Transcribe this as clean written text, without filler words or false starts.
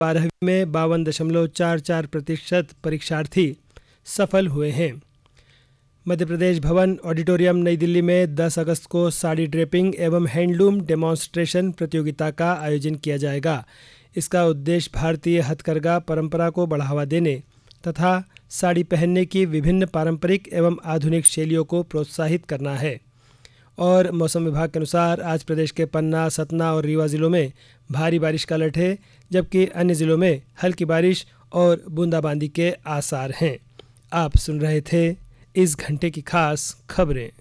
12वीं में 52.44% परीक्षार्थी सफल हुए हैं। मध्य प्रदेश भवन ऑडिटोरियम नई दिल्ली में 10 अगस्त को साड़ी ड्रेपिंग एवं हैंडलूम डेमोन्स्ट्रेशन प्रतियोगिता का आयोजन किया जाएगा। इसका उद्देश्य भारतीय हथकरघा परंपरा को बढ़ावा देने तथा साड़ी पहनने की विभिन्न पारंपरिक एवं आधुनिक शैलियों को प्रोत्साहित करना है। और मौसम विभाग के अनुसार आज प्रदेश के पन्ना, सतना और रीवा जिलों में भारी बारिश का अलर्ट है, जबकि अन्य जिलों में हल्की बारिश और बूंदाबांदी के आसार हैं। आप सुन रहे थे इस घंटे की खास खबरें।